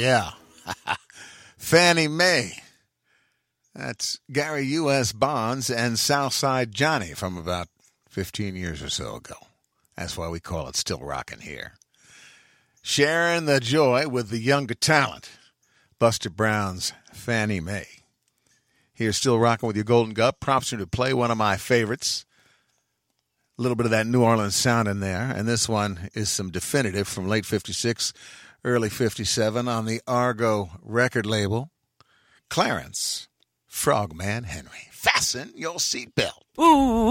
Yeah. Fannie Mae. That's Gary U.S. Bonds and Southside Johnny from about 15 years or so ago. That's why we call it Still Rockin' here. Sharing the joy with the younger talent. Buster Brown's Fannie Mae. Here's Still Rockin' with your Golden Gut. Prompts you to play one of my favorites. A little bit of that New Orleans sound in there. And this one is some definitive from late 56, early 57 on the Argo record label. Clarence Frogman Henry. Fasten your seatbelt. Ooh.